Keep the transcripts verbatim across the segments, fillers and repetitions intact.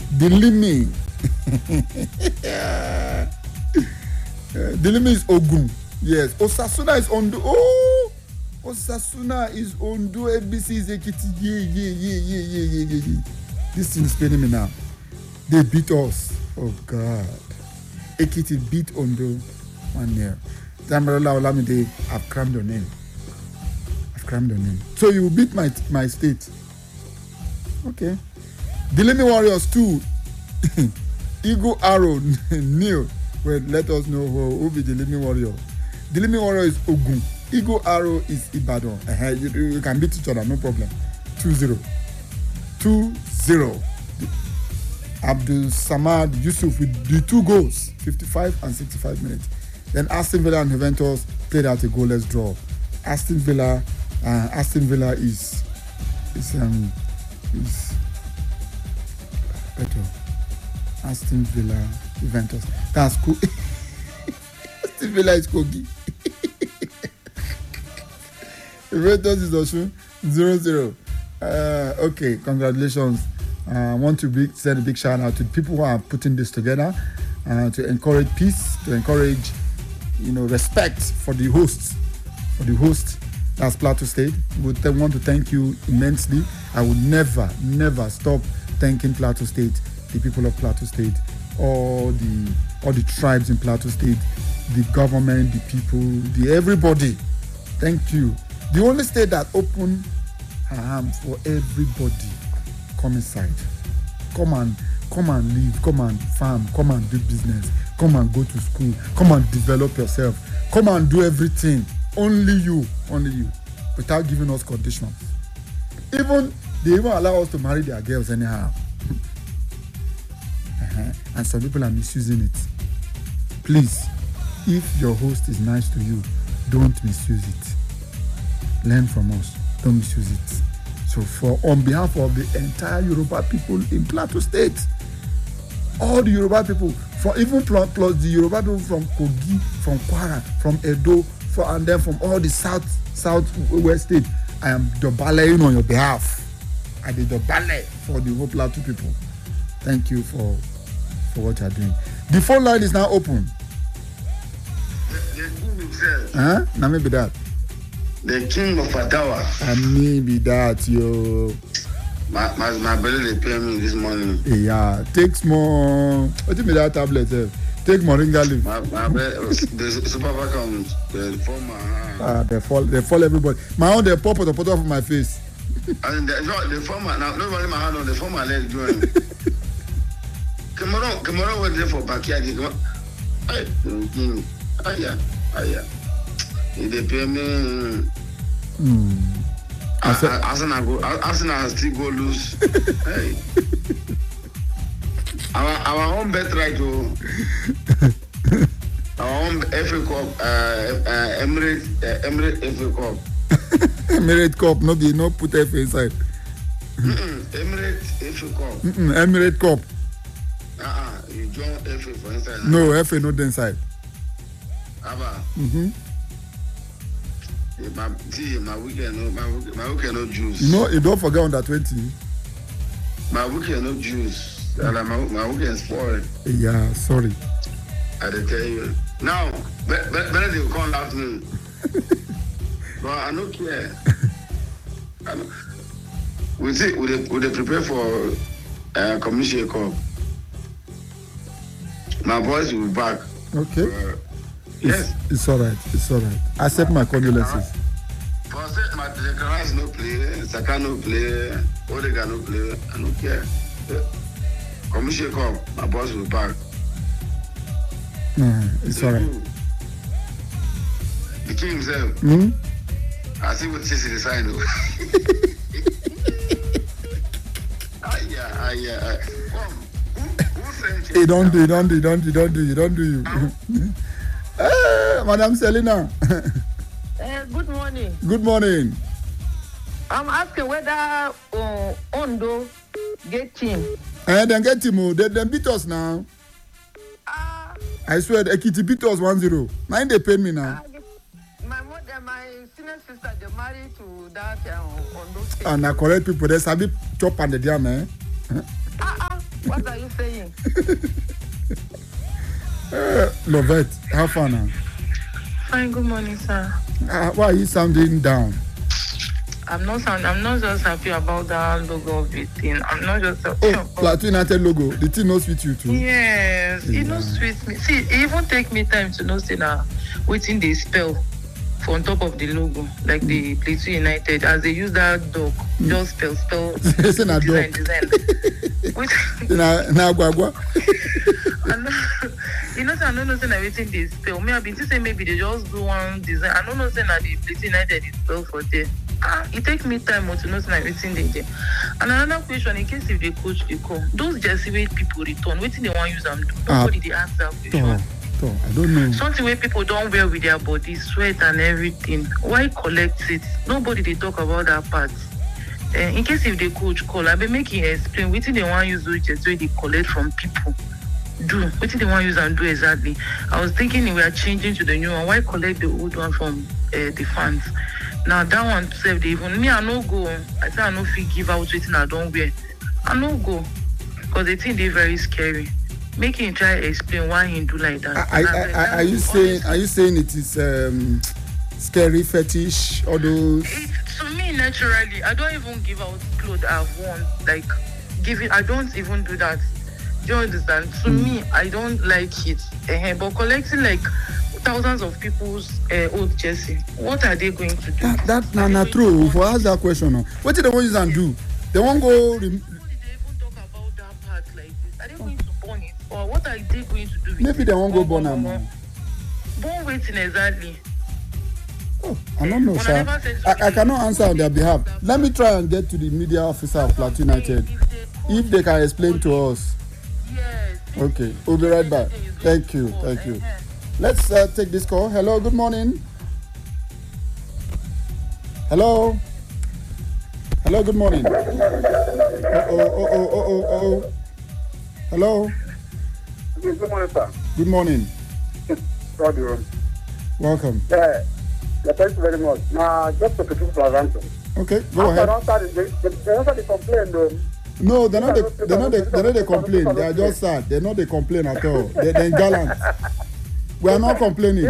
Dilimi. Dilimi is Ogun. Yes. Osasuna is Ondo. Oh, Osasuna is Ondo. A B C is Ekiti. Yeah, yeah, yeah, yeah, yeah, yeah, yeah, yeah. This thing is paining me now. They beat us. Oh God. Ekiti beat Ondo one year. Damilola Olamide, I've crammed your name. I've crammed your name. So you beat my my state. Okay. Dilimi Warriors two. Eagle Arrow Neil. Well, let us know who will be Dilimi Warrior. Dilimi Warrior is Ogun. Eagle Arrow is Ibadan. Uh-huh. You, you can beat each other, no problem. two zero. two zero. Abdul Samad Yusuf with the two goals, fifty-five and sixty-five minutes. Then Aston Villa and Juventus played out a goalless draw. Aston Villa, uh, Aston Villa is is um is better. Aston Villa, Juventus. That's cool. Aston Villa is Kogi. Juventus is Osun zero zero. Uh, okay, congratulations. I uh, want to big, send a big shout out to the people who are putting this together, uh, to encourage peace, to encourage, you know, respect for the hosts, for the host. That's Plateau State. We would want to thank you immensely. I would never, never stop thanking Plateau State, the people of Plateau State, all the all the tribes in Plateau State, the government, the people, the everybody. Thank you. The only state that opened her arms for everybody. Come inside. Come and come and live. Come and farm. Come and do business. Come and go to school. Come and develop yourself. Come and do everything. Only you. Only you. Without giving us conditions. Even they even allow us to marry their girls anyhow. uh-huh. And some people are misusing it. Please, if your host is nice to you, don't misuse it. Learn from us. Don't misuse it. So for on behalf of the entire Yoruba people in Plateau State, all the Yoruba people, for even plus, plus the Yoruba people from Kogi, from Kwara, from Edo, for, and then from all the south south west state, I am dobalaying on your behalf. I did dobalay for the whole Plateau people. Thank you for for what you are doing. The phone line is now open. Huh? Now maybe that. The king of Atawa. And maybe that, yo. My my my belly they pay me this morning. Yeah, take small. What do you mean that tablet? Eh? Take moringa leaf. My my belly, the super vacuum, the former. Ah, they fall, they fall everybody. My own, they pop at the bottom of my face. And the the former now, nobody my hand on the former leg join. Come on, come on, we're there for backyard. Come on. Hey, king. Ah yeah, ah yeah. They pay me. Hmm. Arsenal go. Arsenal still go lose. Hey. Our our own bet right to. Our own F A Cup. Uh, uh, Emirates uh, Emirates F A Cup. Emirates Cup. No be no put F inside. Mm-mm, Emirates F A Cup. Mm-mm, Emirates Cup. Uh uh. You join F A for inside. No F A not inside. Aba. Mm-hmm. My, see, my weekend, no, my weekend, my weekend, no juice. You know, you don't forget under twenty. My weekend, no juice. And my, my weekend spoiled. Yeah, sorry. I did tell you. Now, better be, they will come after me. But I don't care. I don't. We see, we they, we they prepare for uh, Commission Cup. My boys will be back. Okay. Uh, It's, yes. It's all right. It's all right. Accept my condolences. For say my Declarance no play, Saka no play, Odega no play, I don't care. Commission come, my boss will back. Mm, it's all right. The king himself. Hmm? I see what Chelsea decide. Ah yeah, ah yeah. Come. Who, who sent you? You don't do, you don't do, you don't do, you don't do, you don't do you. Hey, Madam Selina. Uh, good morning. Good morning. I'm asking whether uh, Ondo get team. Eh, then get him. They, they beat us now. Uh, I swear, Ekiti beat us one zero. Nine they paid me now. uh, my mother, my senior sister, they married to that uh, Ondo state. And I correct people. They sabi chop and the jam, eh? Uh, uh, What are you saying? uh, Lovette, how far now? Fine, good morning, sir. Uh, why are you sounding down? I'm not sound, I'm not just happy about that logo of the thing. I'm not just happy Oh, about Plateau United logo. The thing knows with you too. Yes, Yeah. it knows with me. See, it even take me time to know say now waiting they spell for on top of the logo, like the Plateau United, as they use that dog, just spell spell Say na design dog. design. Which Na na agwagwa. I know, you know, say I don't know say na waiting they spell. Me I been to say maybe they just do one design. I don't know say na the Plateau United is spell for there. Ah, it take me time to know say na waiting they there. And another question, in case if they coach they call, those jersey wey people return, waiting they want use them do. Ah. Nobody they ask that question. Toh, toh, I don't know. Something where people don't wear with their body, sweat and everything. Why collect it? Nobody they talk about that part. Uh, in case if the coach call, I be making explain what they want to use those just where they collect from people. Do what they want to use and do exactly. I was thinking we are changing to the new one. Why collect the old one from uh, the fans? Now that one save the even me. I no go. I say I no fit give out waiting I don't wear. I no go because they think they very scary. Make him try explain why he do like that. I, I, I, are you saying are you saying it is um, scary fetish or those? It, to me, naturally, I don't even give out clothes I've worn. Like, give it, I don't even do that. Do you understand? To mm. me, I don't like it. Uh, but collecting like thousands of people's uh, old jersey, what are they going to do? That that na na true. For ask that question, no. What did they want use and do? They won't go. Rem- Did they even talk about that part like this? Are they going to burn it, or what are they going to do? With Maybe it? they won't go burn burn, them. Burn waiting exactly. Oh, I don't know, When I sir. never said I, I something, cannot answer on their behalf. Let me try and get to the media officer of Plateau United if they can explain to us. Yes. Okay, we'll be right back. Thank you, thank you. Let's uh, take this call. Hello, good morning. Hello. Hello, good morning. Uh oh, oh, oh, oh, oh, oh. Hello. Good morning, sir. Good morning. Radio. Welcome. Yeah, yeah, thank you very much. Now, just to people for answer. Okay, go ahead. They answer the complaint, though. No, they're not. They, they're not. They, they're not. They complain. They are just sad. They're not. They complain at all. They, they're gallant. We are not complaining.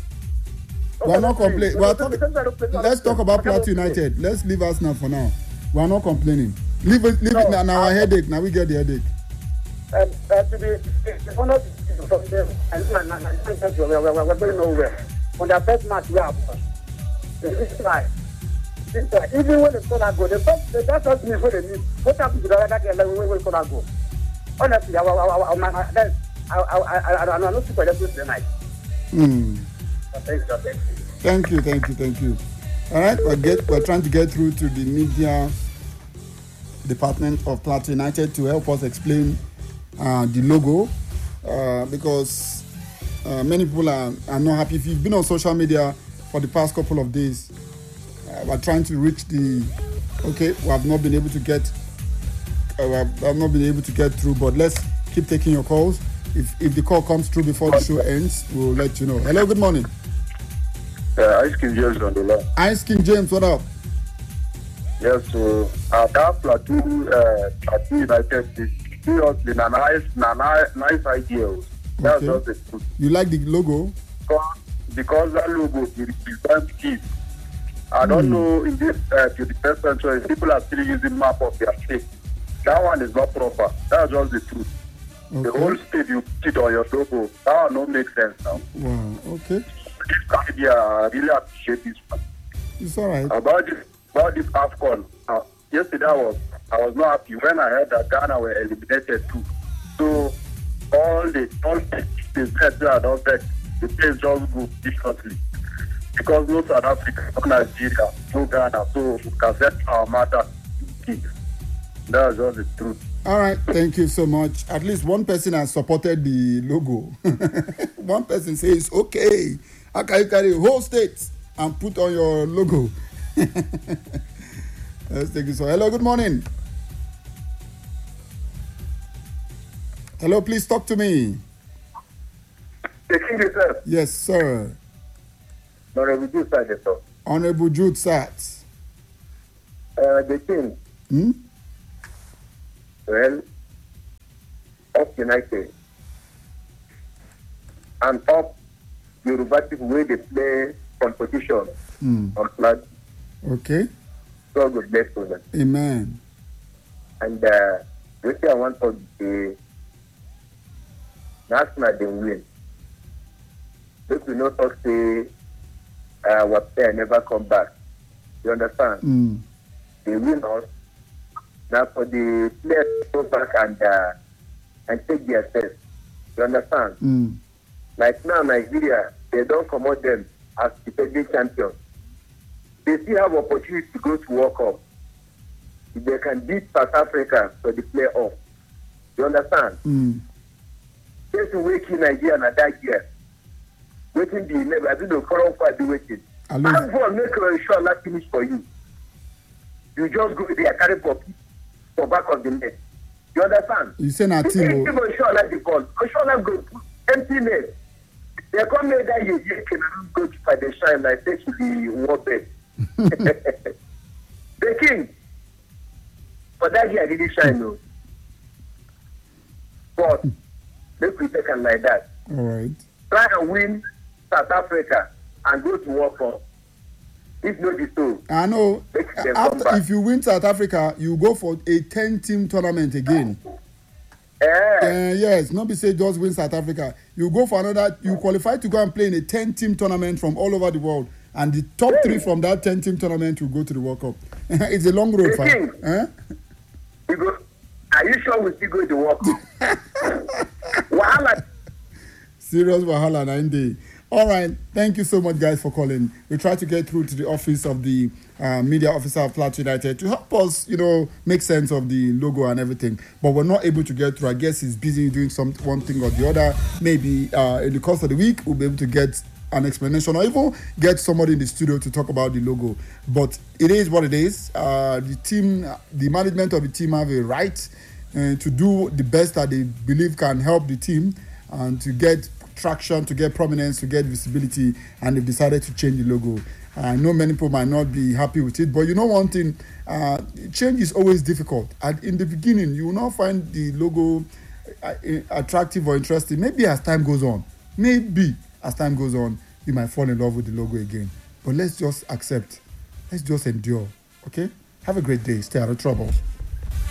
We are not complaining. We are talking. Let's talk about Plateau United. Let's leave us now for now. We are not complaining. Leave it. Leave it now. Now our headache. Now we get the headache. And uh, to be honest, from them, and we're going nowhere. On their first match, we have this guy. Even when the corner go, the first, the best person is what they need. What happens to the other guy when the corner go? Honestly, I, I, I, I, I, I, I'm not super happy tonight. Hmm. Thank you, thank you. Thank you. Thank you. Thank you. All right. We're get. We're trying to get through to the media department of Plateau United to help us explain uh, the logo uh, because uh, many people are, are not happy. If you've been on social media for the past couple of days, uh, we're trying to reach the. Okay, we have not been able to get. Uh, we have, have not been able to get through, but let's keep taking your calls. If if the call comes through before the show ends, we'll let you know. Hello, good morning. Uh, Ice King James on the line. Ice King James, what up? Yes, so uh, that Plateau, uh, Plateau United is seriously a nice, a nice, nice idea. That's Okay. just the truth. You like the logo? Because, because that logo is represents kids. I don't Hmm. know in this uh, twenty-first century, people are still using map of their state. That one is not proper. That's just the truth. The Okay. whole state you put on your logo, that one don't make sense now. Wow. Okay. This idea, I really appreciate this one. It's all right. About this, about this AFCON, uh, yesterday I was, I was not happy when I heard that Ghana were eliminated too. So all the all the things that are not that the place just go differently. Because no South Africa, no Nigeria, no Ghana, so we can set our matter. That's just the truth. All right. Thank you so much. At least one person has supported the logo. One person says, okay, how can you carry a whole state and put on your logo? Let's take this one. Hello, good morning. Hello, please talk to me. The king itself, Yes, sir. no, we do side it up. Honorable Jude Sats. Uh, the king, Hmm? well, up United and up Yoruba people where they play competition Mm. on flag. Okay. God will bless them. Amen. And uh, what I want to say, that's not the win. If we not talk say uh, what player never come back. You understand? Mm. They win us. Now for the players to go back and uh, and take their steps. You understand? Mm. Like now Nigeria, they don't promote them as defending champions. They still have opportunity to go to World Cup. If they can beat South Africa for the playoff. You understand? Mm. Just to wake in Nigeria and that year. Waiting the eleven, I think the current fight be waiting. I'm going to make a sure not finish for you. You just go there, carry for for back of the net. You understand? You say na team. If you sure like the ball, sure not go empty net. They come here that you you can go to fight the shine like this to the water. The king. For that year I didn't shine no. But make we take it like that. All right. Try and win South Africa and go to World Cup. If not the so. I know. Make them come After, back. if you win South Africa, you go for a ten-team tournament again. Eh, Uh, yes, not be say just win South Africa. You go for another. You qualify to go and play in a ten-team tournament from all over the world, and the top three from that ten-team tournament will go to the World Cup. It's a long road, The king. fam. Eh? you go. Are you sure we still go to World Cup? Wahala. Serious wahala nine day. All right, thank you so much, guys, for calling. We try to get through to the office of the uh, media officer of Plateau United to help us, you know, make sense of the logo and everything. But we're not able to get through. I guess he's busy doing some one thing or the other. Maybe uh, in the course of the week, we'll be able to get an explanation or even get somebody in the studio to talk about the logo. But it is what it is. Uh, the team, the management of the team have a right uh, to do the best that they believe can help the team and to get traction, to get prominence, to get visibility, and they've decided to change the logo. I know many people might not be happy with it, but you know one thing, uh, change is always difficult. And in the beginning, you will not find the logo uh, attractive or interesting. Maybe as time goes on, maybe as time goes on, you might fall in love with the logo again. But let's just accept. Let's just endure, okay? Have a great day. Stay out of trouble.